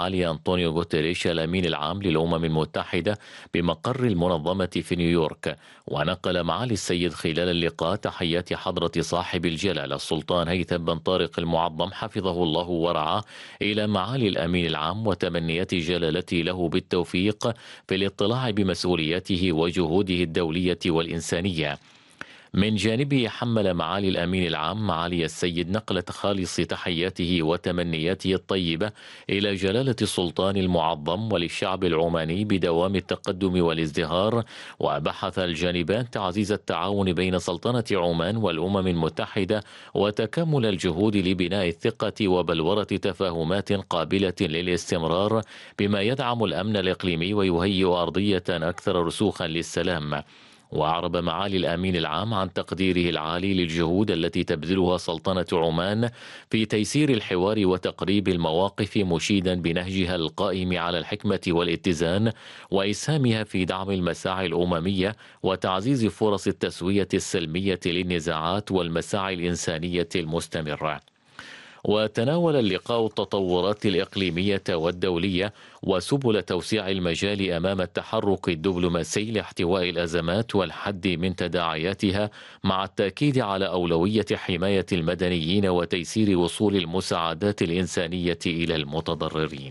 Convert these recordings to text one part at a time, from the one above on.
معالي أنطونيو غوتيريش الأمين العام للأمم المتحدة بمقر المنظمة في نيويورك. ونقل معالي السيد خلال اللقاء تحيات حضرة صاحب الجلالة السلطان هيثم بن طارق المعظم حفظه الله ورعاه إلى معالي الأمين العام، وتمنيات جلالته له بالتوفيق في الاطلاع بمسؤولياته وجهوده الدولية والإنسانية. من جانبه حمل معالي الأمين العام معالي السيد نقلة خالص تحياته وتمنياته الطيبة إلى جلالة السلطان المعظم وللشعب العماني بدوام التقدم والازدهار. وبحث الجانبان تعزيز التعاون بين سلطنة عمان والأمم المتحدة وتكامل الجهود لبناء الثقة وبلورة تفاهمات قابلة للاستمرار، بما يدعم الأمن الإقليمي ويهيئ أرضية أكثر رسوخا للسلام. وأعرب معالي الأمين العام عن تقديره العالي للجهود التي تبذلها سلطنة عمان في تيسير الحوار وتقريب المواقف، مشيدا بنهجها القائم على الحكمة والاتزان وإسهامها في دعم المساعي الأممية وتعزيز فرص التسوية السلمية للنزاعات والمساعي الإنسانية المستمرة. وتناول اللقاء التطورات الإقليمية والدولية وسبل توسيع المجال أمام التحرك الدبلوماسي لاحتواء الأزمات والحد من تداعياتها، مع التأكيد على أولوية حماية المدنيين وتيسير وصول المساعدات الإنسانية إلى المتضررين.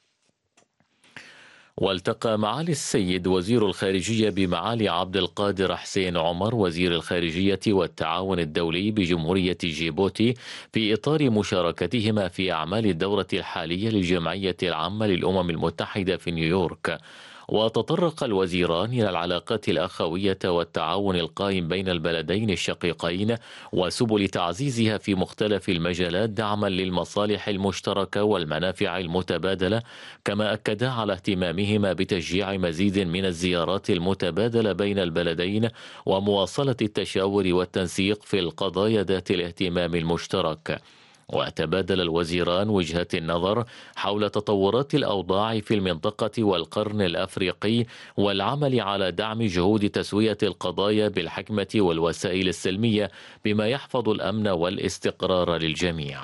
والتقى معالي السيد وزير الخارجية بمعالي عبد القادر حسين عمر وزير الخارجية والتعاون الدولي بجمهورية جيبوتي في إطار مشاركتهما في أعمال الدورة الحالية للجمعية العامة للأمم المتحدة في نيويورك. وتطرق الوزيران إلى العلاقات الأخوية والتعاون القائم بين البلدين الشقيقين وسبل تعزيزها في مختلف المجالات دعما للمصالح المشتركة والمنافع المتبادلة، كما أكدا على اهتمامهما بتشجيع مزيد من الزيارات المتبادلة بين البلدين ومواصلة التشاور والتنسيق في القضايا ذات الاهتمام المشترك. وتبادل الوزيران وجهات النظر حول تطورات الأوضاع في المنطقة والقرن الأفريقي والعمل على دعم جهود تسوية القضايا بالحكمة والوسائل السلمية، بما يحفظ الأمن والاستقرار للجميع.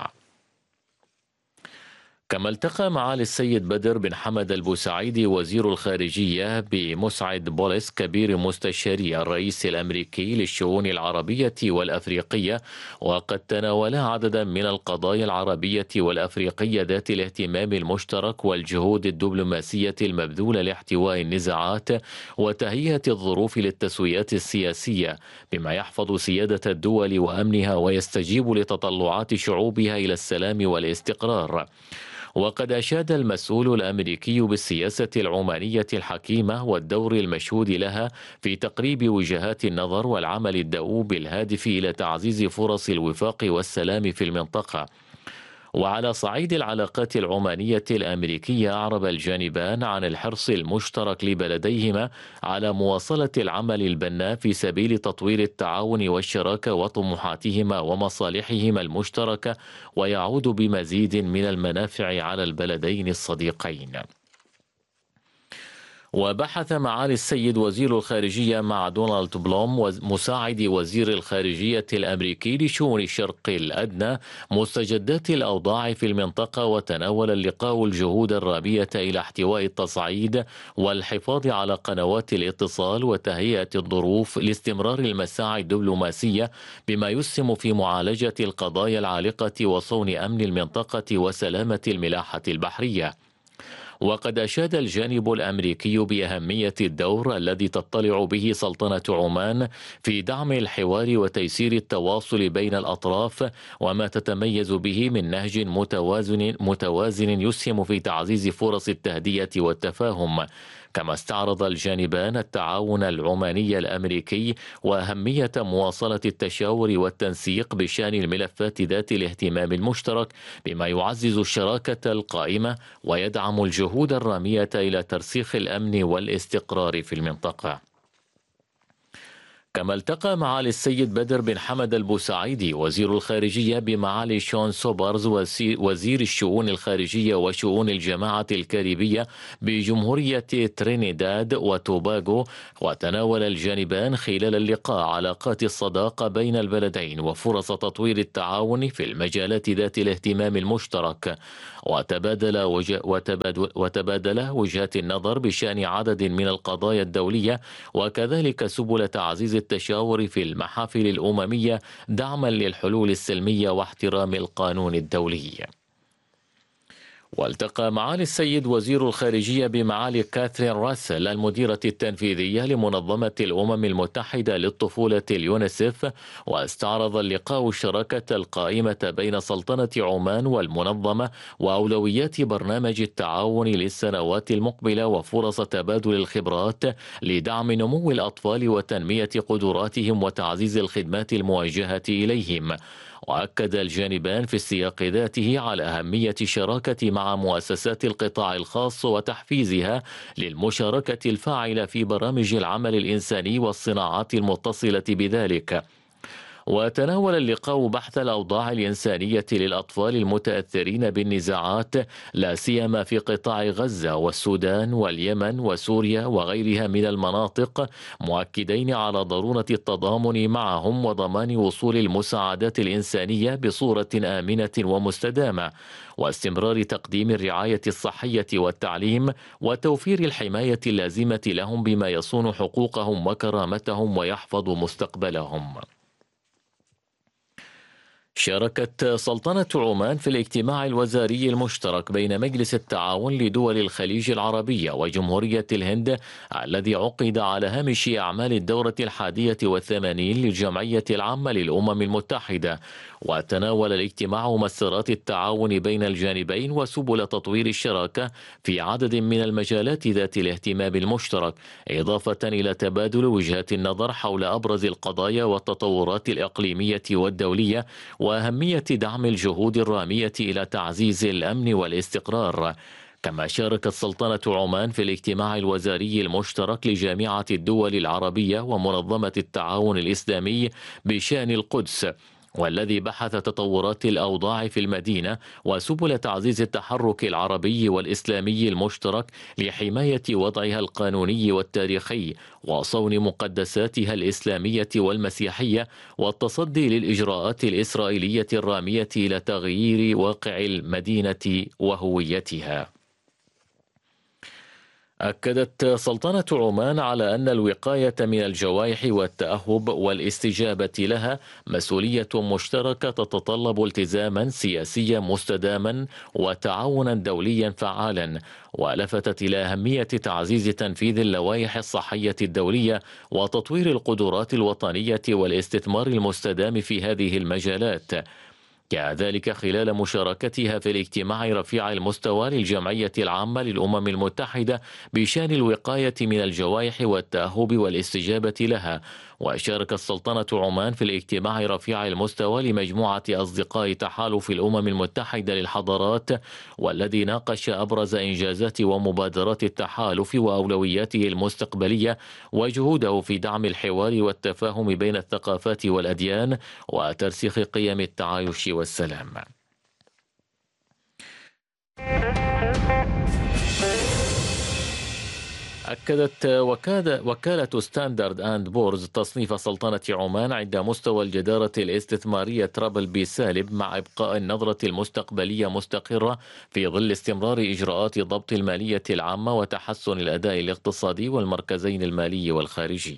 كما التقى معالي السيد بدر بن حمد البوسعيدي وزير الخارجية بمسعد بوليس كبير مستشاري الرئيس الأمريكي للشؤون العربية والأفريقية، وقد تناولا عددا من القضايا العربية والأفريقية ذات الاهتمام المشترك والجهود الدبلوماسية المبذولة لاحتواء النزاعات وتهيئة الظروف للتسويات السياسية، بما يحفظ سيادة الدول وأمنها ويستجيب لتطلعات شعوبها إلى السلام والاستقرار. وقد أشاد المسؤول الأمريكي بالسياسة العمانية الحكيمة والدور المشهود لها في تقريب وجهات النظر والعمل الدؤوب الهادف إلى تعزيز فرص الوفاق والسلام في المنطقة. وعلى صعيد العلاقات العمانية الأمريكية، أعرب الجانبان عن الحرص المشترك لبلديهما على مواصلة العمل البناء في سبيل تطوير التعاون والشراكة وطموحاتهما ومصالحهما المشتركة، ويعود بمزيد من المنافع على البلدين الصديقين. وبحث معالي السيد وزير الخارجية مع دونالد بلوم مساعد وزير الخارجية الأمريكي لشؤون الشرق الأدنى مستجدات الأوضاع في المنطقة، وتناول اللقاء الجهود الرامية إلى احتواء التصعيد والحفاظ على قنوات الاتصال وتهيئة الظروف لاستمرار المساعي الدبلوماسية، بما يسهم في معالجة القضايا العالقة وصون أمن المنطقة وسلامة الملاحة البحرية. وقد أشاد الجانب الأمريكي بأهمية الدور الذي تطلع به سلطنة عمان في دعم الحوار وتيسير التواصل بين الأطراف، وما تتميز به من نهج متوازن يسهم في تعزيز فرص التهدئة والتفاهم. كما استعرض الجانبان التعاون العماني الأمريكي وأهمية مواصلة التشاور والتنسيق بشأن الملفات ذات الاهتمام المشترك، بما يعزز الشراكة القائمة ويدعم الجهود الرامية إلى ترسيخ الأمن والاستقرار في المنطقة. كما التقى معالي السيد بدر بن حمد البوسعيدي وزير الخارجية بمعالي شون سوبرز وزير الشؤون الخارجية وشؤون الجماعة الكاريبية بجمهورية ترينيداد وتوباغو. وتناول الجانبان خلال اللقاء علاقات الصداقة بين البلدين وفرص تطوير التعاون في المجالات ذات الاهتمام المشترك، وتبادل وجهات النظر بشأن عدد من القضايا الدولية، وكذلك سبل تعزيز التشاور في المحافل الأممية دعما للحلول السلمية واحترام القانون الدولي. والتقى معالي السيد وزير الخارجية بمعالي كاثرين راسل المديرة التنفيذية لمنظمة الأمم المتحدة للطفولة اليونيسف، واستعرض اللقاء الشراكة القائمة بين سلطنة عمان والمنظمة وأولويات برنامج التعاون للسنوات المقبلة وفرص تبادل الخبرات لدعم نمو الأطفال وتنمية قدراتهم وتعزيز الخدمات الموجهة إليهم. وأكد الجانبان في السياق ذاته على أهمية الشراكة مع مؤسسات القطاع الخاص وتحفيزها للمشاركة الفاعلة في برامج العمل الإنساني والصناعات المتصلة بذلك. وتناول اللقاء بحث الأوضاع الإنسانية للأطفال المتأثرين بالنزاعات، لا سيما في قطاع غزة والسودان واليمن وسوريا وغيرها من المناطق، مؤكدين على ضرورة التضامن معهم وضمان وصول المساعدات الإنسانية بصورة آمنة ومستدامة، واستمرار تقديم الرعاية الصحية والتعليم وتوفير الحماية اللازمة لهم بما يصون حقوقهم وكرامتهم ويحفظ مستقبلهم. شاركت سلطنة عمان في الاجتماع الوزاري المشترك بين مجلس التعاون لدول الخليج العربية وجمهورية الهند الذي عقد على هامش أعمال الدورة 81 للجمعية العامة للأمم المتحدة. وتناول الاجتماع مسارات التعاون بين الجانبين وسبل تطوير الشراكة في عدد من المجالات ذات الاهتمام المشترك، إضافة إلى تبادل وجهات النظر حول أبرز القضايا والتطورات الإقليمية والدولية وأهمية دعم الجهود الرامية إلى تعزيز الأمن والاستقرار. كما شاركت سلطنة عمان في الاجتماع الوزاري المشترك لجامعة الدول العربية ومنظمة التعاون الإسلامي بشأن القدس، والذي بحث تطورات الأوضاع في المدينة وسبل تعزيز التحرك العربي والإسلامي المشترك لحماية وضعها القانوني والتاريخي وصون مقدساتها الإسلامية والمسيحية، والتصدي للإجراءات الإسرائيلية الرامية إلى تغيير واقع المدينة وهويتها. أكدت سلطنة عمان على أن الوقاية من الجوائح والتأهب والاستجابة لها مسؤولية مشتركة تتطلب التزاما سياسيا مستداما وتعاونا دوليا فعالا، ولفتت إلى أهمية تعزيز تنفيذ اللوائح الصحية الدولية وتطوير القدرات الوطنية والاستثمار المستدام في هذه المجالات. كذلك خلال مشاركتها في الاجتماع رفيع المستوى للجمعية العامة للأمم المتحدة بشأن الوقاية من الجوائح والتأهب والاستجابة لها. وشارك السلطنة عمان في الاجتماع رفيع المستوى لمجموعة أصدقاء تحالف الأمم المتحدة للحضارات، والذي ناقش أبرز إنجازات ومبادرات التحالف وأولوياته المستقبلية وجهوده في دعم الحوار والتفاهم بين الثقافات والأديان وترسيخ قيم التعايش والسلام. أكدت وكالة ستاندرد أند بورز تصنيف سلطنة عمان عند مستوى الجدارة الاستثمارية ترابل بي سالب، مع إبقاء النظرة المستقبلية مستقرة في ظل استمرار إجراءات ضبط المالية العامة وتحسن الأداء الاقتصادي والمركزين المالي والخارجي.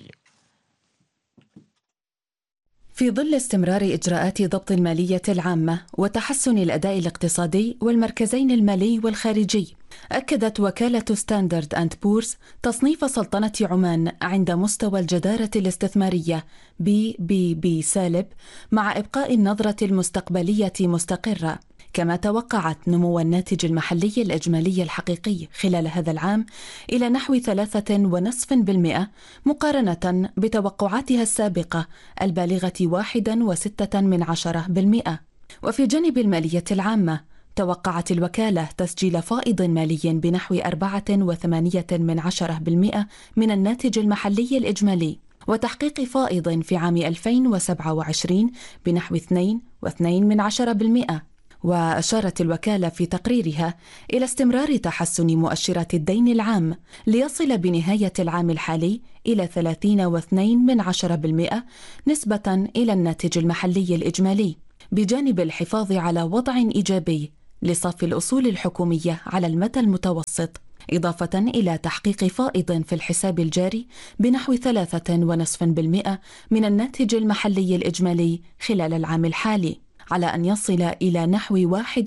في ظل استمرار إجراءات ضبط المالية العامة وتحسن الأداء الاقتصادي والمركزين المالي والخارجي، أكدت وكالة ستاندرد أند بورز تصنيف سلطنة عمان عند مستوى الجدارة الاستثمارية BBB سالب، مع إبقاء النظرة المستقبلية مستقرة. كما توقعت نمو الناتج المحلي الإجمالي الحقيقي خلال هذا العام إلى نحو 3.5% مقارنة بتوقعاتها السابقة البالغة 1.6%. وفي جانب المالية العامة، توقعت الوكالة تسجيل فائض مالي بنحو 4.8% من الناتج المحلي الإجمالي، وتحقيق فائض في عام 2027 بنحو 2.2%. وأشارت الوكالة في تقريرها إلى استمرار تحسن مؤشرات الدين العام ليصل بنهاية العام الحالي إلى 30.2% نسبة إلى الناتج المحلي الإجمالي، بجانب الحفاظ على وضع إيجابي لصافي الأصول الحكومية على المدى المتوسط، إضافة إلى تحقيق فائض في الحساب الجاري بنحو 3.5% من الناتج المحلي الإجمالي خلال العام الحالي، على أن يصل إلى نحو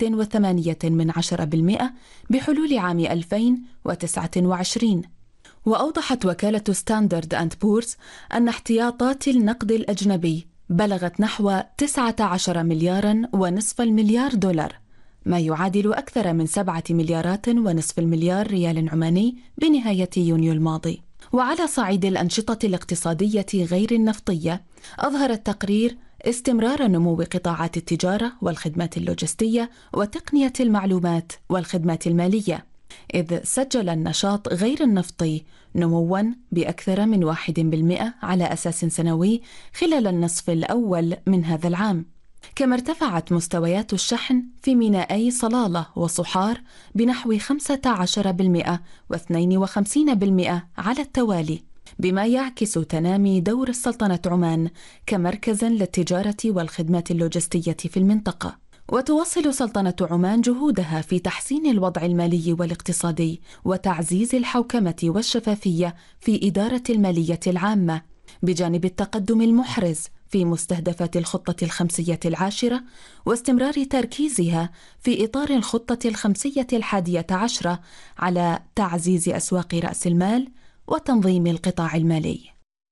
1.8% بحلول عام 2029. وأوضحت وكالة ستاندرد أند بورز أن احتياطات النقد الأجنبي بلغت نحو 19 مليارا ونصف المليار دولار، ما يعادل أكثر من 7 مليارات ونصف المليار ريال عماني بنهاية يونيو الماضي. وعلى صعيد الأنشطة الاقتصادية غير النفطية، أظهر التقرير استمرار نمو قطاعات التجارة والخدمات اللوجستية وتقنية المعلومات والخدمات المالية، إذ سجل النشاط غير النفطي نمواً بأكثر من 1% على أساس سنوي خلال النصف الأول من هذا العام. كما ارتفعت مستويات الشحن في مينائي صلالة وصحار بنحو 15% و52% على التوالي، بما يعكس تنامي دور السلطنة عمان كمركز للتجارة والخدمات اللوجستية في المنطقة. وتواصل سلطنة عمان جهودها في تحسين الوضع المالي والاقتصادي وتعزيز الحوكمة والشفافية في إدارة المالية العامة، بجانب التقدم المحرز في مستهدفات الخطة الخمسية العاشرة واستمرار تركيزها في إطار الخطة الخمسية 11 على تعزيز أسواق رأس المال وتنظيم القطاع المالي.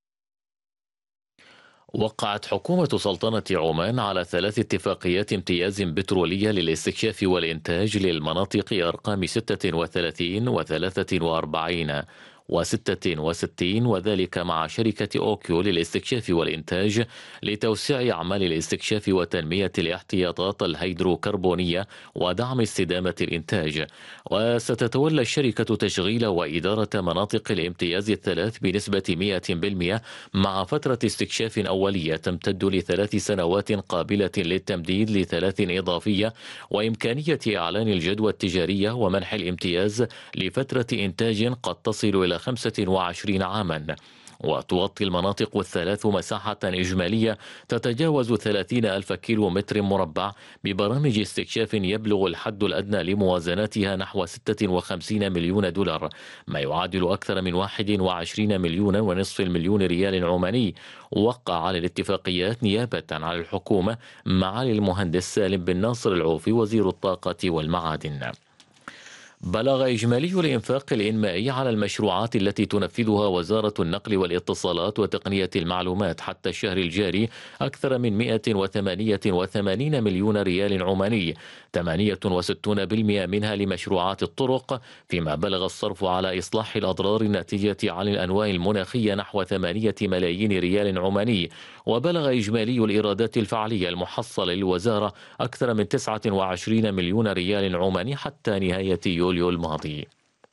وقعت حكومة سلطنة عمان على 3 اتفاقيات امتياز بترولية للاستكشاف والإنتاج للمناطق أرقام 36 و43 و66، وذلك مع شركة أوكيو للاستكشاف والإنتاج لتوسيع أعمال الاستكشاف وتنمية الاحتياطات الهيدروكربونية ودعم استدامة الإنتاج. وستتولى الشركة تشغيل وإدارة مناطق الامتياز الثلاث بنسبة 100% مع فترة استكشاف أولية تمتد ل3 سنوات قابلة للتمديد ل3 إضافية، وإمكانية إعلان الجدوى التجارية ومنح الامتياز لفترة إنتاج قد تصل إلى 25 عاما. وتغطي المناطق الثلاث مساحة إجمالية تتجاوز 30,000 كيلو متر مربع ببرامج استكشاف يبلغ الحد الأدنى لموازناتها نحو 56 مليون دولار، ما يعادل أكثر من 21 مليون ونصف المليون ريال عماني. وقع على الاتفاقيات نيابة عن الحكومة معالي المهندس سالم بن ناصر العوفي وزير الطاقة والمعادن. بلغ إجمالي الإنفاق الإنمائي على المشروعات التي تنفذها وزارة النقل والاتصالات وتقنية المعلومات حتى الشهر الجاري أكثر من 188 مليون ريال عماني، 68% منها لمشروعات الطرق، فيما بلغ الصرف على إصلاح الأضرار الناتجة عن الأنواع المناخية نحو 8 ملايين ريال عماني. وبلغ إجمالي الإيرادات الفعلية المحصلة للوزارة أكثر من 29 مليون ريال عماني حتى نهاية يوليو الماضي.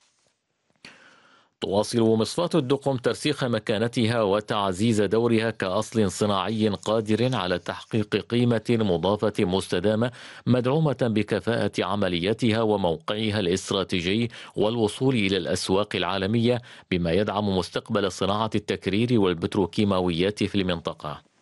تواصل مصفاة الدقم ترسيخ مكانتها وتعزيز دورها كأصل صناعي قادر على تحقيق قيمة مضافة مستدامة مدعومة بكفاءة عملياتها وموقعها الاستراتيجي والوصول إلى الأسواق العالمية، بما يدعم مستقبل صناعة التكرير والبتروكيماويات في المنطقة.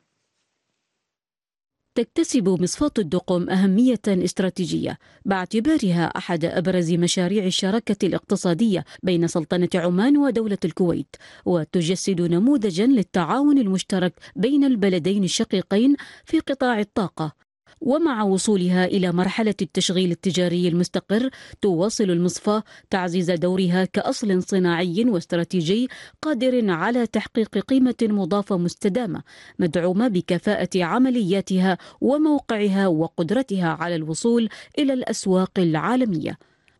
تكتسب مصفاة الدقم أهمية استراتيجية باعتبارها أحد أبرز مشاريع الشراكة الاقتصادية بين سلطنة عمان ودولة الكويت، وتجسد نموذجا للتعاون المشترك بين البلدين الشقيقين في قطاع الطاقة. ومع وصولها إلى مرحلة التشغيل التجاري المستقر، تواصل المصفاة تعزيز دورها كأصل صناعي واستراتيجي قادر على تحقيق قيمة مضافة مستدامة مدعومة بكفاءة عملياتها وموقعها وقدرتها على الوصول إلى الأسواق العالمية.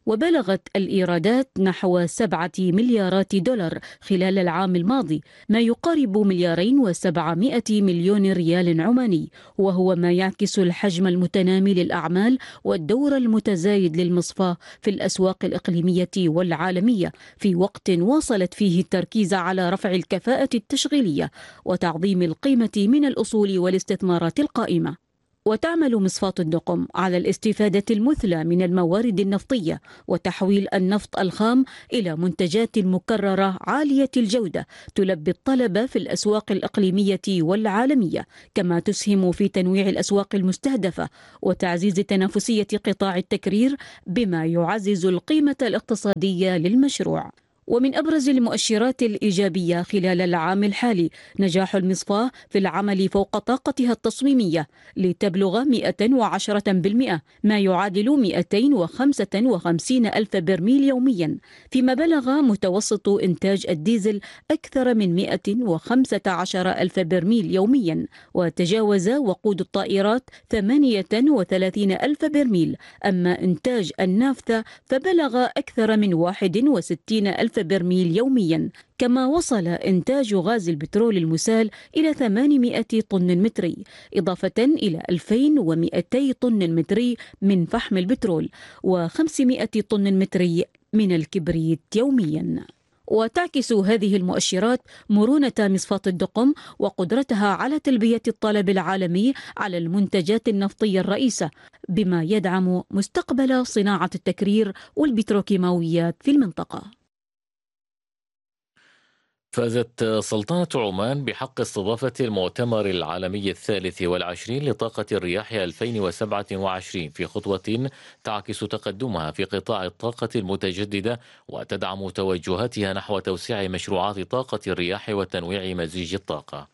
وبلغت الإيرادات نحو 7 مليارات دولار خلال العام الماضي، ما يقارب 2,700,000,000 ريال عماني، وهو ما يعكس الحجم المتنامي للأعمال والدور المتزايد للمصفاة في الأسواق الإقليمية والعالمية، في وقت واصلت فيه التركيز على رفع الكفاءة التشغيلية وتعظيم القيمة من الأصول والاستثمارات القائمة. وتعمل مصفاة الدقم على الاستفادة المثلى من الموارد النفطية وتحويل النفط الخام إلى منتجات مكررة عالية الجودة تلبي الطلب في الأسواق الإقليمية والعالمية، كما تسهم في تنويع الأسواق المستهدفة وتعزيز تنافسية قطاع التكرير، بما يعزز القيمة الاقتصادية للمشروع. ومن أبرز المؤشرات الإيجابية خلال العام الحالي نجاح المصفاة في العمل فوق طاقتها التصميمية لتبلغ 110%، ما يعادل 255 ألف برميل يوميا، فيما بلغ متوسط إنتاج الديزل أكثر من 115 ألف برميل يوميا، وتجاوز وقود الطائرات 38 ألف برميل. أما إنتاج النافثة فبلغ أكثر من 61 ألف برميل يوميا، كما وصل إنتاج غاز البترول المسال إلى 800 طن متري، إضافة إلى 2200 طن متري من فحم البترول و500 طن متري من الكبريت يوميا. وتعكس هذه المؤشرات مرونة مصفاة الدقم وقدرتها على تلبية الطلب العالمي على المنتجات النفطية الرئيسة، بما يدعم مستقبل صناعة التكرير والبتروكيماويات في المنطقة. فازت سلطنة عمان بحق استضافة المؤتمر العالمي 23 لطاقة الرياح 2027 في خطوة تعكس تقدمها في قطاع الطاقة المتجددة وتدعم توجهاتها نحو توسيع مشروعات طاقة الرياح وتنويع مزيج الطاقة.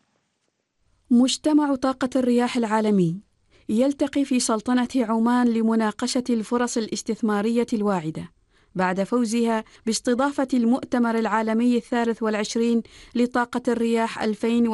مجتمع طاقة الرياح العالمي يلتقي في سلطنة عمان لمناقشة الفرص الاستثمارية الواعدة بعد فوزها باستضافة المؤتمر العالمي 23 لطاقة الرياح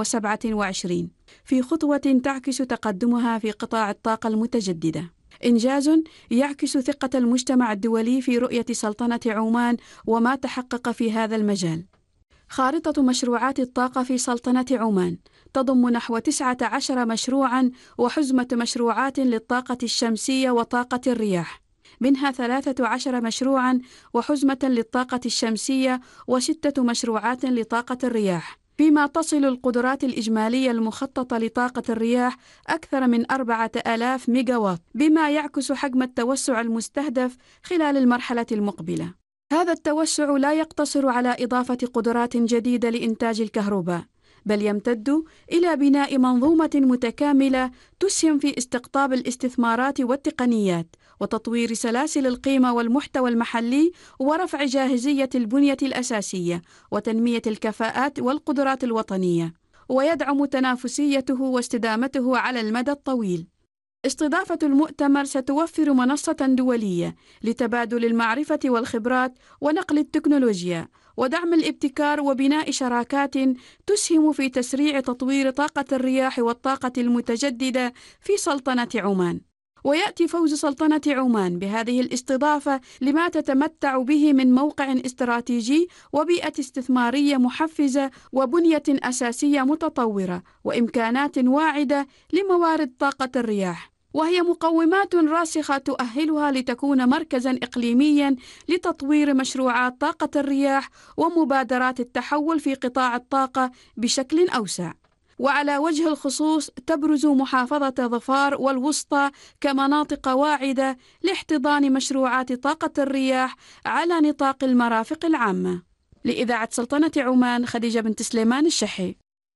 2027 في خطوة تعكس تقدمها في قطاع الطاقة المتجددة. إنجاز يعكس ثقة المجتمع الدولي في رؤية سلطنة عمان وما تحقق في هذا المجال. خارطة مشروعات الطاقة في سلطنة عمان تضم نحو 19 مشروعاً وحزمة مشروعات للطاقة الشمسية وطاقة الرياح، منها 13 مشروعاً وحزمة للطاقة الشمسية و6 مشروعات لطاقة الرياح، فيما تصل القدرات الإجمالية المخططة لطاقة الرياح أكثر من 4000 ميجاوات، بما يعكس حجم التوسع المستهدف خلال المرحلة المقبلة. هذا التوسع لا يقتصر على إضافة قدرات جديدة لإنتاج الكهرباء، بل يمتد إلى بناء منظومة متكاملة تسهم في استقطاب الاستثمارات والتقنيات وتطوير سلاسل القيمة والمحتوى المحلي ورفع جاهزية البنية الأساسية وتنمية الكفاءات والقدرات الوطنية، ويدعم تنافسيته واستدامته على المدى الطويل. استضافة المؤتمر ستوفر منصة دولية لتبادل المعرفة والخبرات ونقل التكنولوجيا ودعم الابتكار وبناء شراكات تسهم في تسريع تطوير طاقة الرياح والطاقة المتجددة في سلطنة عمان. ويأتي فوز سلطنة عمان بهذه الاستضافة لما تتمتع به من موقع استراتيجي وبيئة استثمارية محفزة وبنية أساسية متطورة وإمكانات واعدة لموارد طاقة الرياح، وهي مقومات راسخة تؤهلها لتكون مركزاً إقليمياً لتطوير مشروعات طاقة الرياح ومبادرات التحول في قطاع الطاقة بشكل أوسع. وعلى وجه الخصوص تبرز محافظة ظفار والوسطى كمناطق واعدة لاحتضان مشروعات طاقة الرياح على نطاق المرافق العامة. لإذاعة سلطنة عمان، خديجة بنت سليمان الشحي.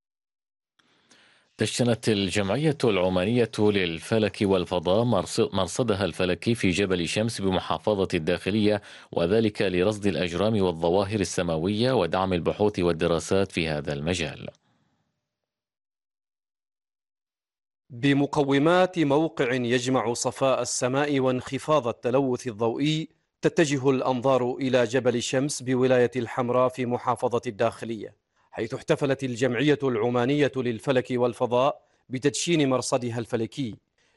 دشنت الجمعية العمانية للفلك والفضاء مرصدها الفلكي في جبل شمس بمحافظة الداخلية، وذلك لرصد الأجرام والظواهر السماوية ودعم البحوث والدراسات في هذا المجال. بمقومات موقع يجمع صفاء السماء وانخفاض التلوث الضوئي، تتجه الأنظار إلى جبل شمس بولاية الحمراء في محافظة الداخلية، حيث احتفلت الجمعية العمانية للفلك والفضاء بتدشين مرصدها الفلكي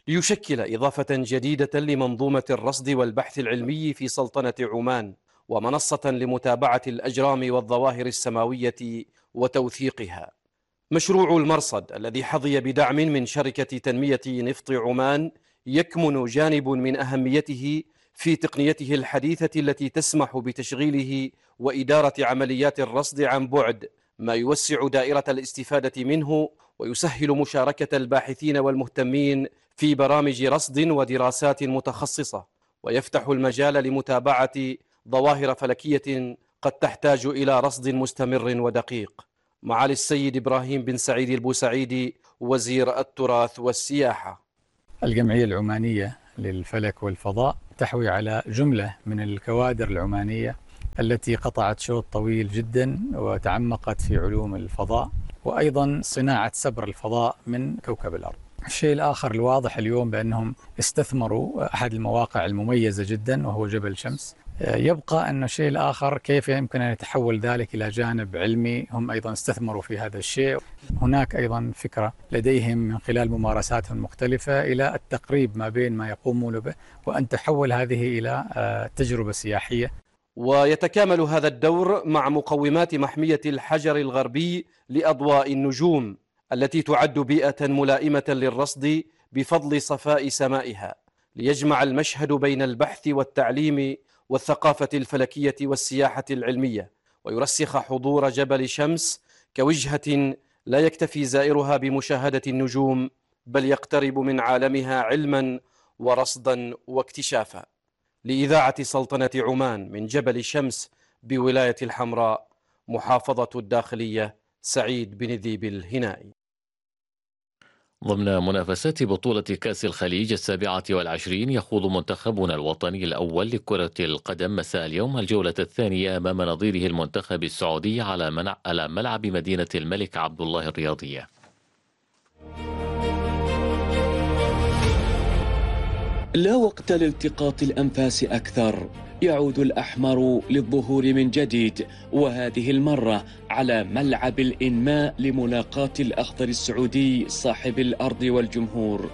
ليشكل إضافة جديدة لمنظومة الرصد والبحث العلمي في سلطنة عمان، ومنصة لمتابعة الأجرام والظواهر السماوية وتوثيقها. مشروع المرصد الذي حظي بدعم من شركة تنمية نفط عمان يكمن جانب من أهميته في تقنيته الحديثة التي تسمح بتشغيله وإدارة عمليات الرصد عن بعد، ما يوسع دائرة الاستفادة منه ويسهل مشاركة الباحثين والمهتمين في برامج رصد ودراسات متخصصة، ويفتح المجال لمتابعة ظواهر فلكية قد تحتاج إلى رصد مستمر ودقيق. معالي السيد إبراهيم بن سعيد البوسعيدي وزير التراث والسياحة. الجمعية العمانية للفلك والفضاء تحوي على جملة من الكوادر العمانية التي قطعت شوط طويل جدا وتعمقت في علوم الفضاء وأيضا صناعة سبر الفضاء من كوكب الأرض. الشيء الآخر الواضح اليوم بأنهم استثمروا أحد المواقع المميزة جدا وهو جبل شمس. يبقى أن الشيء الآخر كيف يمكن أن يتحول ذلك إلى جانب علمي، هم أيضا استثمروا في هذا الشيء. هناك أيضا فكرة لديهم من خلال ممارساتهم المختلفة إلى التقريب ما بين ما يقومون به وأن تحول هذه إلى تجربة سياحية. ويتكامل هذا الدور مع مقومات محمية الحجر الغربي لأضواء النجوم التي تعد بيئة ملائمة للرصد بفضل صفاء سمائها، ليجمع المشهد بين البحث والتعليم والثقافة الفلكية والسياحة العلمية، ويرسخ حضور جبل شمس كوجهة لا يكتفي زائرها بمشاهدة النجوم، بل يقترب من عالمها علما ورصدا واكتشافا. لإذاعة سلطنة عمان من جبل شمس بولاية الحمراء، محافظة الداخلية، سعيد بن ذيب الهنائي. ضمن منافسات بطولة كأس الخليج 27 يخوض منتخبنا الوطني الأول لكرة القدم مساء اليوم الجولة الثانية أمام نظيره المنتخب السعودي على ملعب مدينة الملك عبد الله الرياضية. لا وقت لالتقاط الأنفاس أكثر، يعود الأحمر للظهور من جديد، وهذه المرة على ملعب الإنماء لملاقاة الأخضر السعودي صاحب الأرض والجمهور.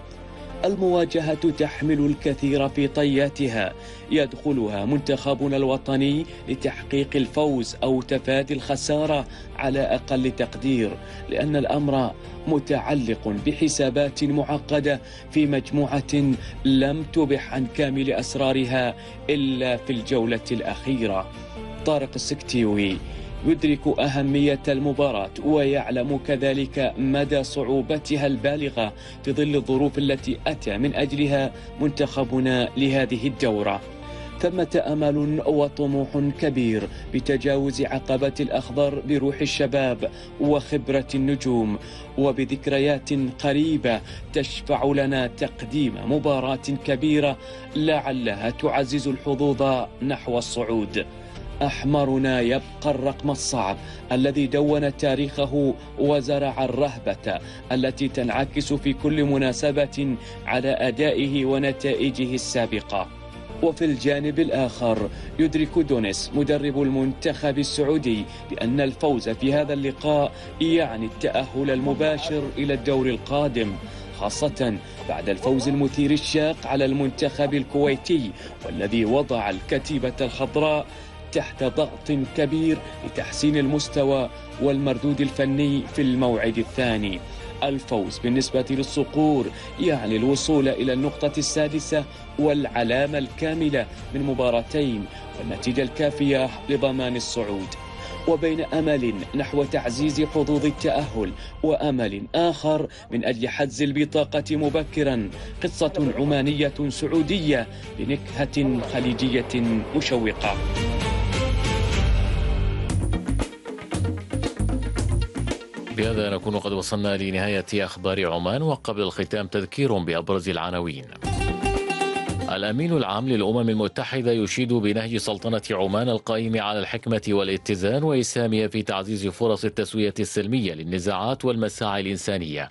المواجهة تحمل الكثير في طياتها، يدخلها منتخبنا الوطني لتحقيق الفوز أو تفادي الخسارة على أقل تقدير، لأن الأمر متعلق بحسابات معقدة في مجموعة لم تبح عن كامل أسرارها إلا في الجولة الأخيرة. طارق السكتيوي يدرك أهمية المباراة ويعلم كذلك مدى صعوبتها البالغة في ظل الظروف التي أتى من أجلها منتخبنا لهذه الدورة. ثمة أمل وطموح كبير بتجاوز عقبة الأخضر بروح الشباب وخبرة النجوم وبذكريات قريبة تشفع لنا تقديم مباراة كبيرة لعلها تعزز الحظوظ نحو الصعود. أحمرنا يبقى الرقم الصعب الذي دون تاريخه وزرع الرهبة التي تنعكس في كل مناسبة على أدائه ونتائجه السابقة. وفي الجانب الآخر يدرك دونيس مدرب المنتخب السعودي بأن الفوز في هذا اللقاء يعني التأهل المباشر إلى الدور القادم، خاصة بعد الفوز المثير الشاق على المنتخب الكويتي والذي وضع الكتيبة الخضراء تحت ضغط كبير لتحسين المستوى والمردود الفني في الموعد الثاني. الفوز بالنسبة للصقور يعني الوصول إلى النقطة السادسة والعلامة الكاملة من مباراتين والنتيجة الكافية لضمان الصعود. وبين أمل نحو تعزيز حظوظ التأهل وأمل آخر من أجل حجز البطاقة مبكرا، قصة عمانية سعودية بنكهة خليجية مشوقة. بهذا نكون قد وصلنا لنهاية أخبار عمان، وقبل الختام تذكير بأبرز العناوين. الأمين العام للأمم المتحدة يشيد بنهج سلطنة عمان القائم على الحكمة والاتزان وإسهامها في تعزيز فرص التسوية السلمية للنزاعات والمساعي الإنسانية.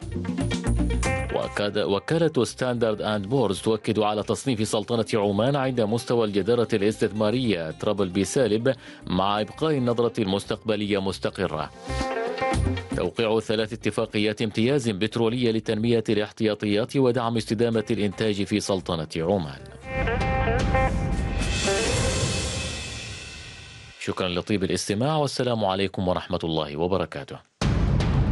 وكالة ستاندرد أند بورز تؤكد على تصنيف سلطنة عمان عند مستوى الجدارة الاستثمارية BBB- مع إبقاء النظرة المستقبلية مستقرة. توقيع 3 اتفاقيات امتياز بترولية لتنمية الاحتياطيات ودعم استدامة الإنتاج في سلطنة عمان. شكرا لطيب الاستماع، والسلام عليكم ورحمة الله وبركاته.